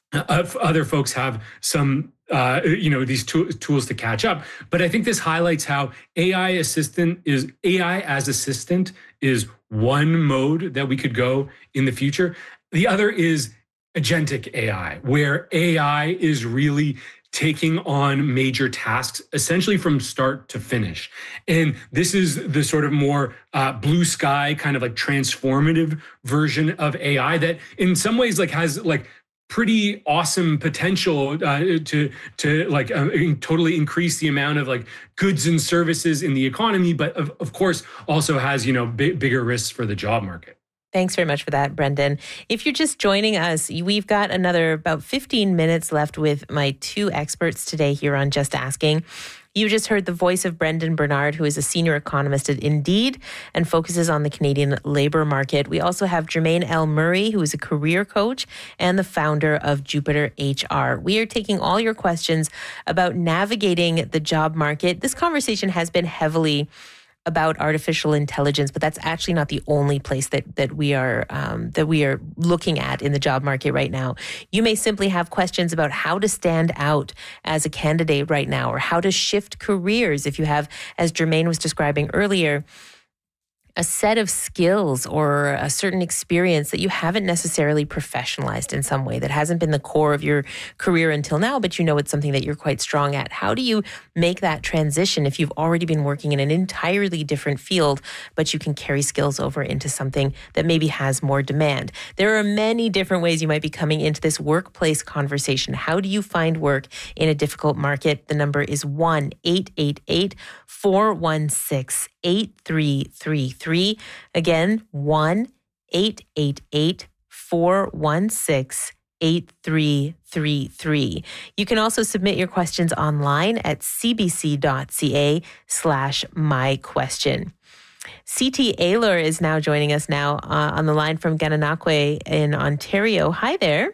other folks have some, uh, you know, these to- tools to catch up. But I think this highlights how A I assistant is A I as assistant is one mode that we could go in the future. The other is agentic A I, where A I is really taking on major tasks, essentially from start to finish. And this is the sort of more uh, blue sky, kind of like transformative version of A I that in some ways like has like pretty awesome potential uh, to to like uh, totally increase the amount of like goods and services in the economy, but of, of course also has, you know, b- bigger risks for the job market. Thanks very much for that, Brendan. If you're just joining us, we've got another about fifteen minutes left with my two experts today here on Just Asking. You just heard the voice of Brendan Bernard, who is a senior economist at Indeed and focuses on the Canadian labor market. We also have Jermaine L. Murray, who is a career coach and the founder of Jupiter H R. We are taking all your questions about navigating the job market. This conversation has been heavily about artificial intelligence, but that's actually not the only place that that we are um, that we are looking at in the job market right now. You may simply have questions about how to stand out as a candidate right now, or how to shift careers. If you have, as Jermaine was describing earlier, a set of skills or a certain experience that you haven't necessarily professionalized in some way, that hasn't been the core of your career until now, but you know it's something that you're quite strong at. How do you make that transition if you've already been working in an entirely different field, but you can carry skills over into something that maybe has more demand? There are many different ways you might be coming into this workplace conversation. How do you find work in a difficult market? The number is one eight eight eight, four one six, eight three three three. Again, one eight eight eight, four one six, eight three three three. You can also submit your questions online at cbc.ca slash my question. C T Aylor is now joining us now uh, on the line from Gananoque in Ontario. Hi there.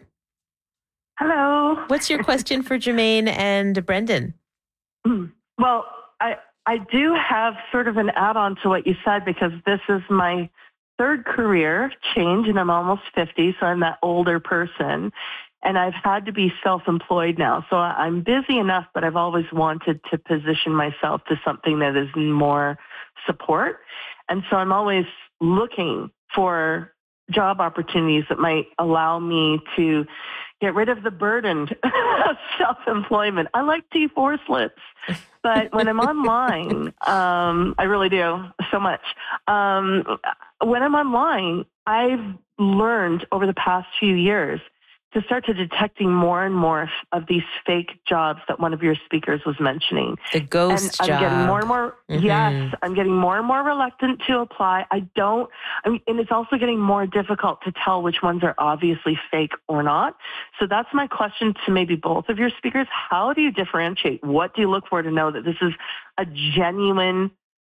Hello. What's your question for Jermaine and Brendan? Well, I I do have sort of an add-on to what you said, because this is my third career change and I'm almost fifty, so I'm that older person. And I've had to be self-employed now. So I'm busy enough, but I've always wanted to position myself to something that is more support. And so I'm always looking for job opportunities that might allow me to get rid of the burden of self-employment. I like T four slips, but when I'm online, um, I really do so much. Um, when I'm online, I've learned over the past few years to start to detecting more and more of these fake jobs that one of your speakers was mentioning. The ghost and job. I'm getting more and more, mm-hmm. yes, I'm getting more and more reluctant to apply. I don't, I mean, and it's also getting more difficult to tell which ones are obviously fake or not. So that's my question to maybe both of your speakers. How do you differentiate? What do you look for to know that this is a genuine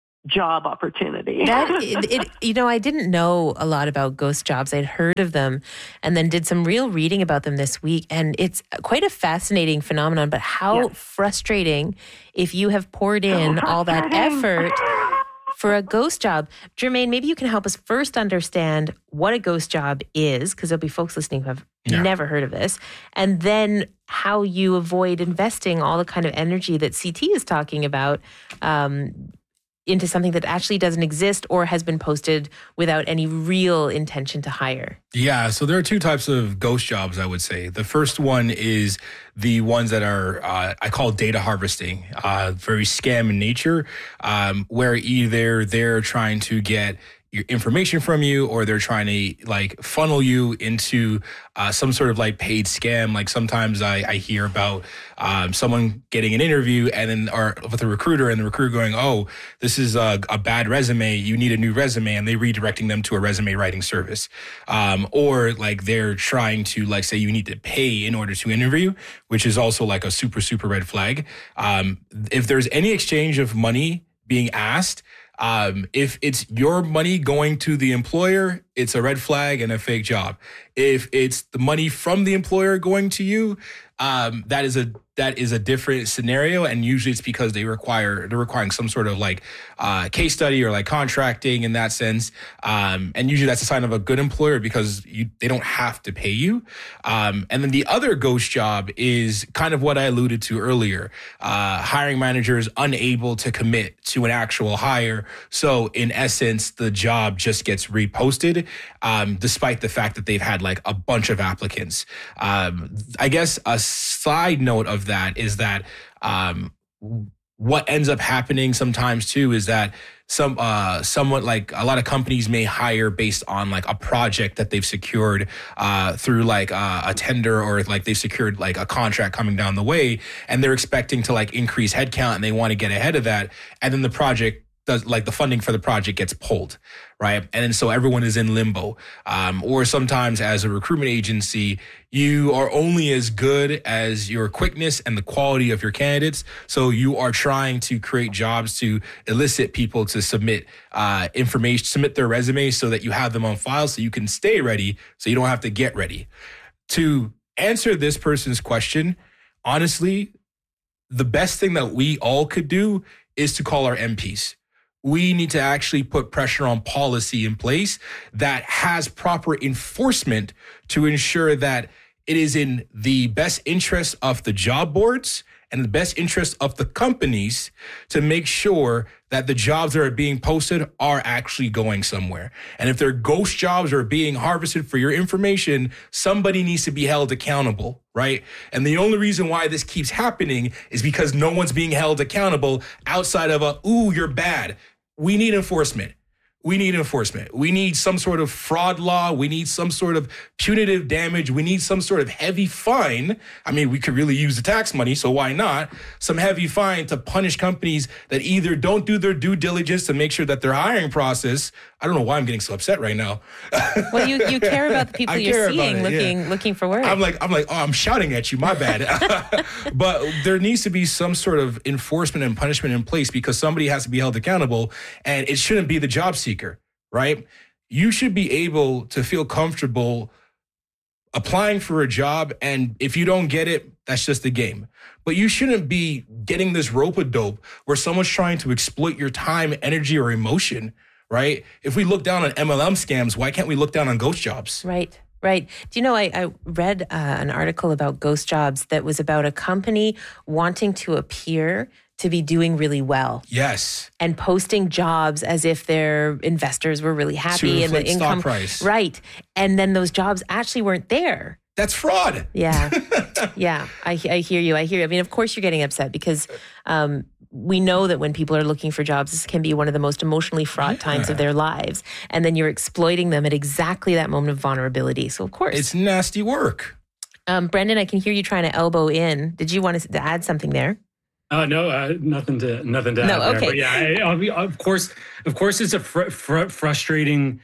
job opportunity? That, it, it, you know, I didn't know a lot about ghost jobs. I'd heard of them and then did some real reading about them this week. And it's quite a fascinating phenomenon, but how yes. frustrating if you have poured in so all that effort for a ghost job. Jermaine, maybe you can help us first understand what a ghost job is, because there'll be folks listening who have yeah. never heard of this, and then how you avoid investing all the kind of energy that C T is talking about um, into something that actually doesn't exist or has been posted without any real intention to hire. Yeah, so there are two types of ghost jobs, I would say. The first one is the ones that are, uh, I call data harvesting, uh, very scam in nature, um, where either they're trying to get your information from you, or they're trying to like funnel you into uh, some sort of like paid scam. Like sometimes I, I hear about um, someone getting an interview and then or with a recruiter, and the recruiter going, "Oh, this is a, a bad resume. You need a new resume," and they redirecting them to a resume writing service. Um, or like they're trying to like say you need to pay in order to interview, which is also like a super super red flag. Um, if there's any exchange of money being asked, Um, if it's your money going to the employer, it's a red flag and a fake job. If it's the money from the employer going to you, um, that is a that is a different scenario, and usually it's because they require they're requiring some sort of like uh, case study or like contracting in that sense. Um, and usually that's a sign of a good employer because you they don't have to pay you. Um, and then the other ghost job is kind of what I alluded to earlier. Uh, hiring managers unable to commit to an actual hire. So in essence, the job just gets reposted, um, despite the fact that they've had like a bunch of applicants. Um, I guess a side note of that is that um, what ends up happening sometimes too is that some uh, somewhat like a lot of companies may hire based on like a project that they've secured uh, through like uh, a tender, or like they've secured like a contract coming down the way, and they're expecting to like increase headcount and they want to get ahead of that, and then the project does like the funding for the project gets pulled, right? And then so everyone is in limbo. Um, or sometimes as a recruitment agency, you are only as good as your quickness and the quality of your candidates. So you are trying to create jobs to elicit people to submit uh, information, submit their resumes so that you have them on file so you can stay ready, so you don't have to get ready. To answer this person's question, honestly, the best thing that we all could do is to call our M Ps. We need to actually put pressure on policy in place that has proper enforcement to ensure that it is in the best interest of the job boards and the best interest of the companies to make sure that the jobs that are being posted are actually going somewhere. And if they're ghost jobs or being harvested for your information, somebody needs to be held accountable, right? And the only reason why this keeps happening is because no one's being held accountable outside of a, ooh, you're bad. We need enforcement. We need enforcement. We need some sort of fraud law. We need some sort of punitive damage. We need some sort of heavy fine. I mean, we could really use the tax money, so why not? Some heavy fine to punish companies that either don't do their due diligence to make sure that their hiring process, I don't know why I'm getting so upset right now. Well, you, you care about the people you're seeing it, looking yeah. looking for work. I'm like, I'm like, oh, I'm shouting at you, my bad. But there needs to be some sort of enforcement and punishment in place because somebody has to be held accountable, and it shouldn't be the job seeker, right? You should be able to feel comfortable applying for a job, and if you don't get it, that's just the game. But you shouldn't be getting this rope-a-dope where someone's trying to exploit your time, energy, or emotion, right? If we look down on M L M scams, why can't we look down on ghost jobs? Right. Right. Do you know, I, I read uh, an article about ghost jobs that was about a company wanting to appear to be doing really well. Yes. And posting jobs as if their investors were really happy to and the income stock price. Right. And then those jobs actually weren't there. That's fraud. Yeah. yeah. I, I hear you. I hear you. I mean, of course you're getting upset because um, we know that when people are looking for jobs, this can be one of the most emotionally fraught yeah. times of their lives. And then you're exploiting them at exactly that moment of vulnerability. So of course. It's nasty work. Um, Brendan, I can hear you trying to elbow in. Did you want to add something there? Uh, no, uh, nothing to nothing to no, add okay. there. But yeah, I, I'll be, of course, of course, it's a fr- fr- frustrating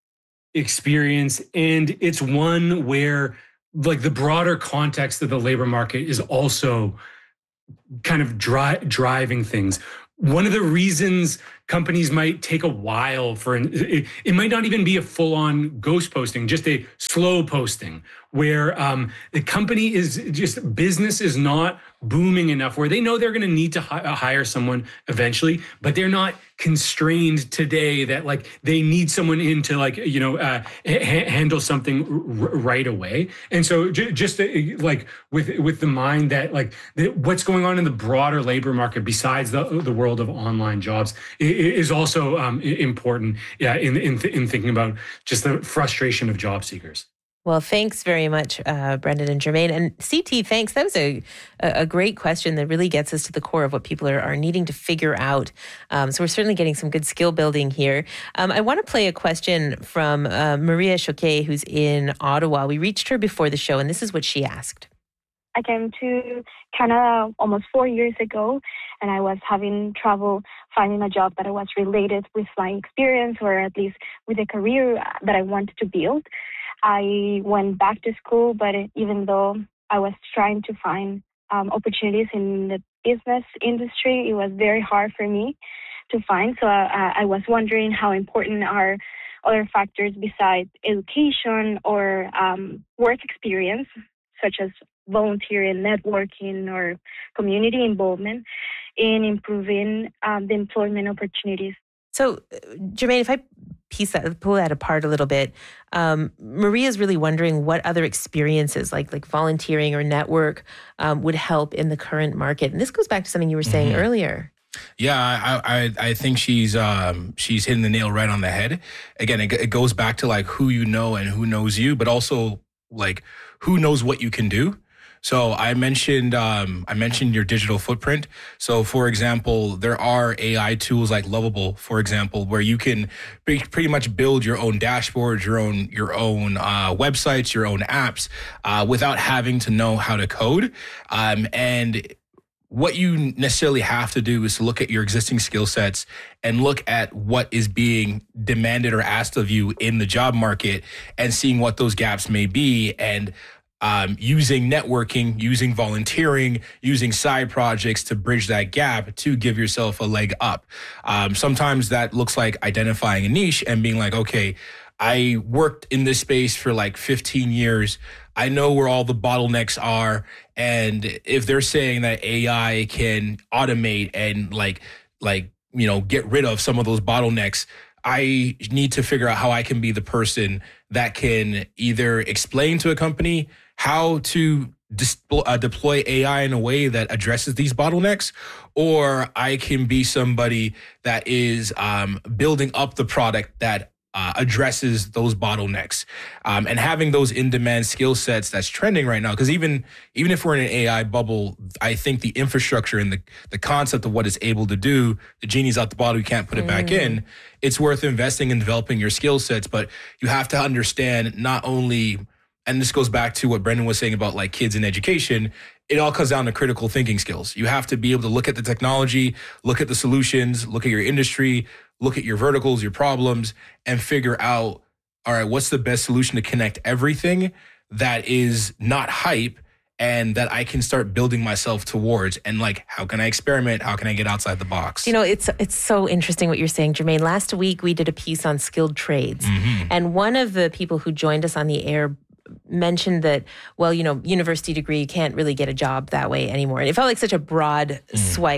experience, and it's one where, like, the broader context of the labor market is also kind of dri- driving things. One of the reasons companies might take a while for an, it, it might not even be a full-on ghost posting, just a slow posting where um, the company is just, business is not booming enough where they know they're going to need to hi- hire someone eventually, but they're not constrained today that like they need someone in to like, you know, uh, ha- handle something r- right away. And so j- just uh, like with, with the mind that like the, what's going on in the broader labor market besides the, the world of online jobs is also um, important yeah, in, in, in thinking about just the frustration of job seekers. Well, thanks very much, uh, Brendan and Jermaine. And C T, thanks. That was a a great question that really gets us to the core of what people are, are needing to figure out. Um, so we're certainly getting some good skill building here. Um, I want to play a question from uh, Maria Choquet, who's in Ottawa. We reached her before the show, and this is what she asked. I came to Canada almost four years ago, and I was having trouble finding a job that was related with my experience, or at least with a career that I wanted to build. I went back to school, but even though I was trying to find um, opportunities in the business industry, it was very hard for me to find. So uh, I was wondering how important are other factors besides education or um, work experience, such as volunteering, networking, or community involvement in improving um, the employment opportunities. So, Jermaine, if I piece that, pull that apart a little bit, um, Maria's really wondering what other experiences, like like volunteering or network, um, would help in the current market. And this goes back to something you were saying mm-hmm. earlier. Yeah, I, I I think she's um she's hitting the nail right on the head. Again, it, it goes back to like who you know and who knows you, but also like who knows what you can do. So I mentioned um, I mentioned your digital footprint. So for example, there are A I tools like Lovable, for example, where you can be, pretty much build your own dashboards, your own your own uh, websites, your own apps uh, without having to know how to code. Um, and what you necessarily have to do is to look at your existing skill sets and look at what is being demanded or asked of you in the job market and seeing what those gaps may be, and Um, using networking, using volunteering, using side projects to bridge that gap to give yourself a leg up. Um, sometimes that looks like identifying a niche and being like, okay, I worked in this space for like fifteen years. I know where all the bottlenecks are. And if they're saying that A I can automate and like, like, you know, get rid of some of those bottlenecks, I need to figure out how I can be the person that can either explain to a company how to dis- uh, deploy A I in a way that addresses these bottlenecks, or I can be somebody that is um, building up the product that uh, addresses those bottlenecks. Um, and having those in-demand skill sets that's trending right now, because even even if we're in an A I bubble, I think the infrastructure and the, the concept of what it's able to do, the genie's out the bottle, you can't put it mm. back in. It's worth investing in developing your skill sets, but you have to understand not only, and this goes back to what Brendan was saying about like kids in education, it all comes down to critical thinking skills. You have to be able to look at the technology, look at the solutions, look at your industry, look at your verticals, your problems, and figure out, all right, what's the best solution to connect everything that is not hype and that I can start building myself towards, and like, how can I experiment? How can I get outside the box? You know, it's it's so interesting what you're saying, Jermaine. Last week, we did a piece on skilled trades. Mm-hmm. And one of the people who joined us on the air mentioned that, well, you know, university degree, you can't really get a job that way anymore. And it felt like such a broad mm. swipe.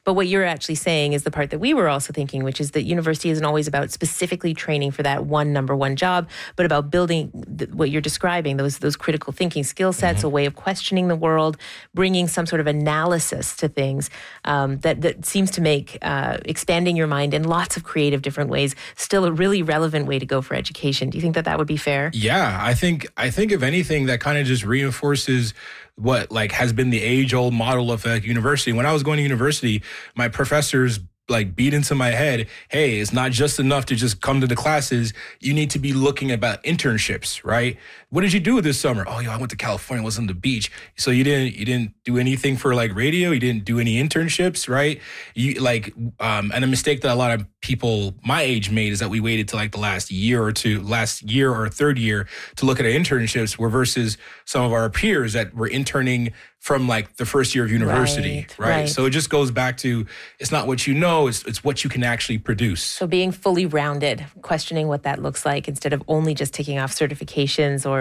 But what you're actually saying is the part that we were also thinking, which is that university isn't always about specifically training for that one number one job, but about building th- what you're describing, those those critical thinking skill sets, mm-hmm. a way of questioning the world, bringing some sort of analysis to things um, that, that seems to make uh, expanding your mind in lots of creative different ways still a really relevant way to go for education. Do you think that that would be fair? Yeah, I think I think if anything, that kind of just reinforces what like has been the age-old model of a university. When I was going to university, my professors like beat into my head, hey, it's not just enough to just come to the classes. You need to be looking about internships, right? What did you do this summer? Oh, yeah, I went to California, was on the beach. So you didn't you didn't do anything for like radio? You didn't do any internships, right? You like um, and a mistake that a lot of people my age made is that we waited till like the last year or two, last year or third year to look at our internships, where versus some of our peers that were interning from like the first year of university, right, right? right? So it just goes back to, it's not what you know, it's it's what you can actually produce. So being fully rounded, questioning what that looks like instead of only just ticking off certifications or